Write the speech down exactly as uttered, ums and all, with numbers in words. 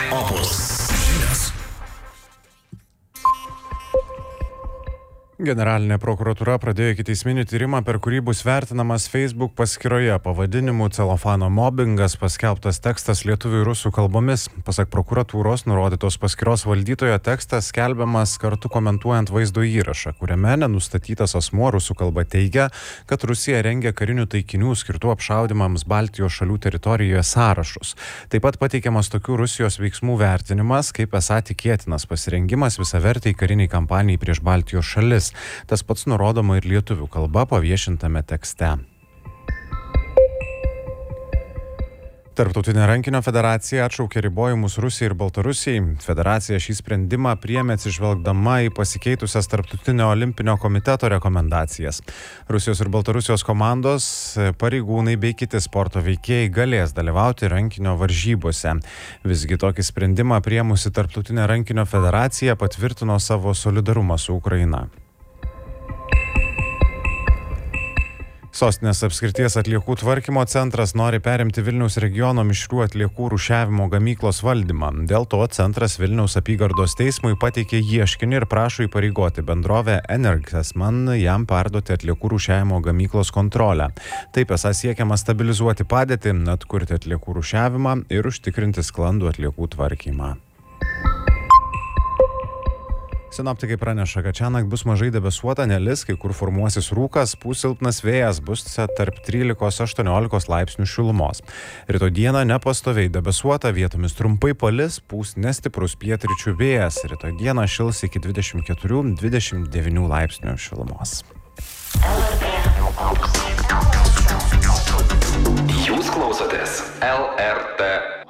Opus žinios. Generalinė prokuratūra pradėjo ikiteisminį tyrimą, per kurį bus vertinamas Facebook paskyroje pavadinimu "Celofano mobbingas" paskelbtas tekstas lietuvių ir rusų kalbomis. Pasak prokuratūros, nurodytos paskyros valdytojo tekstas skelbiamas kartu komentuojant vaizdo įrašą, kuriame nenustatytas asmuo rusų kalba teigia, kad Rusija rengia karinių taikinių skirtų apšaudymams Baltijos šalių teritorijoje sąrašus. Taip pat pateikiamas tokių Rusijos veiksmų vertinimas, kaip esą tikėtinas pasirengimas visavertei kariniai kampanijai prieš Baltijos šalis. Tas pats nurodoma ir lietuvių kalba paviešintame tekste. Tarptautinė rankinio federacija atšaukė ribojimus Rusijai ir Baltarusijai. Federacija šį sprendimą priėmė atsižvelgdama į pasikeitusias Tarptautinio olimpinio komiteto rekomendacijas. Rusijos ir Baltarusijos komandos, pareigūnai bei kiti sporto veikėjai galės dalyvauti rankinio varžybose. Visgi tokį sprendimą priėmusi Tarptautinė rankinio federacija patvirtino savo solidarumą su Ukraina. Sostinės apskrities atliekų tvarkymo centras nori perimti Vilniaus regiono mišrių atliekų rūšiavimo gamyklos valdymą. Dėl to centras Vilniaus apygardos teismui pateikė ieškinį ir prašo įpareigoti bendrovę Energesman jam perduoti atliekų rūšiavimo gamyklos kontrolę. Taip esą siekiama stabilizuoti padėtį, atkurti atliekų rūšiavimą ir užtikrinti sklandų atliekų tvarkymą. Sinoptikai praneša, kad šiąnakt bus mažai debesuota, nelis, kai kur formuosis rūkas, pūs silpnas vėjas, bus tarp trylikos aštuoniolikos laipsnių šilumos. Rytoj dieną nepastoviai debesuota, vietomis trumpai palis, pūs nestiprus pietryčių vėjas. Rytoj dieną šils iki dvidešimt keturių dvidešimt devynių laipsnių šilumos. Jūs klausotės L R T